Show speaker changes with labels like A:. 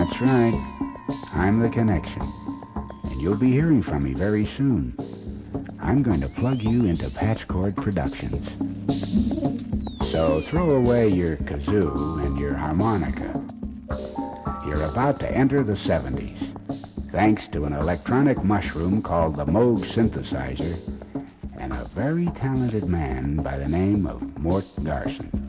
A: That's right. I'm the connection. And you'll be hearing from me very soon. I'm going to plug you into Patchcord Productions. So throw away your kazoo and your harmonica. You're about to enter the 70s, thanks to an electronic mushroom called the Moog synthesizer and a very talented man by the name of Mort Garson.